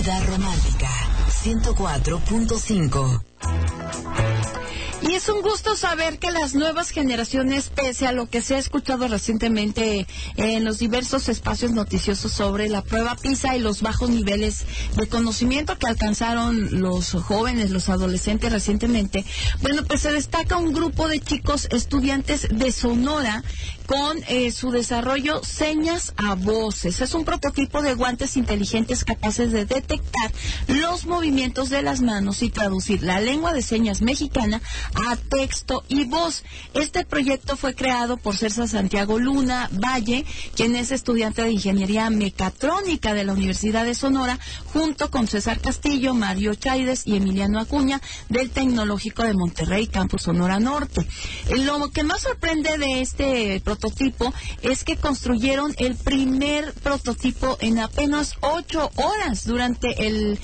La Romántica 104.5. Y es un gusto saber que las nuevas generaciones, pese a lo que se ha escuchado recientemente en los diversos espacios noticiosos sobre la prueba PISA y los bajos niveles de conocimiento que alcanzaron los jóvenes, los adolescentes recientemente, bueno, pues se destaca un grupo de chicos estudiantes de Sonora con su desarrollo Señas a Voces. Es un prototipo de guantes inteligentes capaces de detectar los movimientos de las manos y traducir la lengua de señas mexicana a texto y voz. Este proyecto fue creado por César Santiago Luna Valle, quien es estudiante de Ingeniería Mecatrónica de la Universidad de Sonora, junto con César Castillo, Mario Chaides y Emiliano Acuña del Tecnológico de Monterrey, Campus Sonora Norte. Lo que más sorprende de este prototipo es que construyeron el primer prototipo en apenas 8 horas durante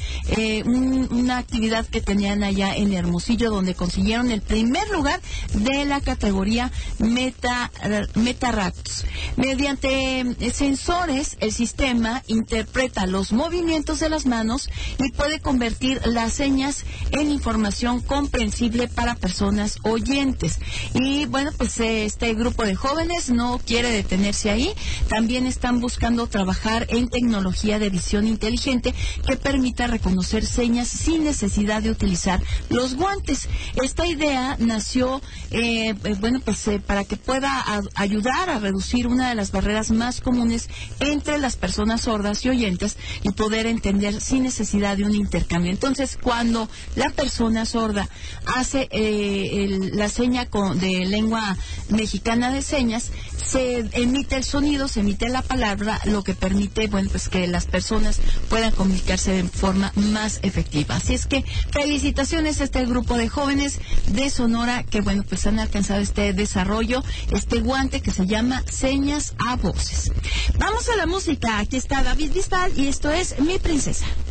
una actividad que tenían allá en Hermosillo, donde consiguieron el primer lugar de la categoría Metaractus. Mediante sensores, el sistema interpreta los movimientos de las manos y puede convertir las señas en información comprensible para personas oyentes. Y bueno, pues este grupo de jóvenes no quiere detenerse ahí. También están buscando trabajar en tecnología de visión inteligente que permita reconocer señas sin necesidad de utilizar los guantes. Esta idea nació, para que pueda ayudar a reducir una de las barreras más comunes entre las personas sordas y oyentes y poder entender sin necesidad de un intercambio. Entonces, cuando la persona sorda hace la seña de lengua mexicana de señas, se emite el sonido, se emite la palabra, lo que permite, que las personas puedan comunicarse de forma más efectiva. Así es que felicitaciones a este grupo de jóvenes de Sonora que, han alcanzado este desarrollo, este guante que se llama Señas a Voces. Vamos a la música. Aquí está David Bisbal y esto es Mi Princesa.